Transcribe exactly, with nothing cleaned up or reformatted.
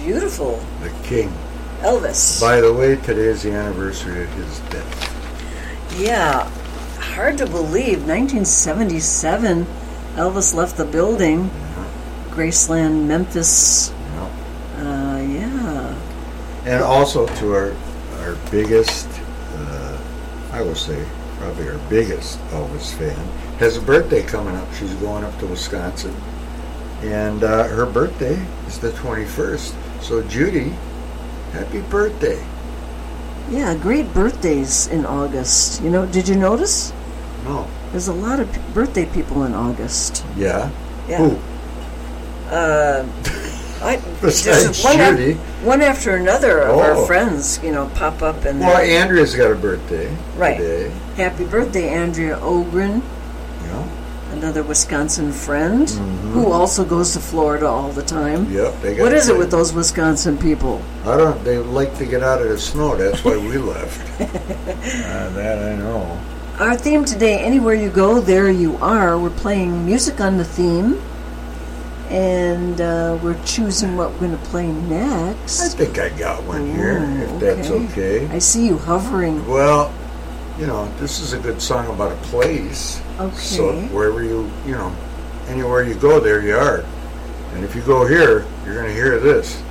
beautiful. The king. Elvis. By the way, today is the anniversary of his death. Yeah, hard to believe. nineteen seventy-seven, Elvis left the building. Yeah. Graceland, Memphis. Yeah. Uh, yeah. And also to our our biggest, uh, I will say, probably our biggest Elvis fan, has a birthday coming up. She's going up to Wisconsin. And uh, her birthday is the twenty-first. So, Judy, happy birthday. Yeah, great birthdays in August. You know, did you notice? No. There's a lot of p- birthday people in August. Yeah? Yeah. Who? Uh, I, Besides just one, af- Judy. one after another of Oh. our friends, you know, pop up and Well, Andrea's got a birthday Right. today. happy birthday, Andrea Ogren, Yeah. another Wisconsin friend Mhm. who also goes to Florida all the time. Yep. They got What is it play. with those Wisconsin people? I don't. They like to get out of the snow. That's why we left. uh, that I know. Our theme today, Anywhere You Go, There You Are. We're playing music on the theme, and uh, we're choosing what we're going to play I next. think I got one here. Ooh, If that's okay. I see you hovering. Well, you know, this is a good song about a place. Okay. So wherever you, you know, anywhere you go, there you are. And if you go here, you're going to hear this.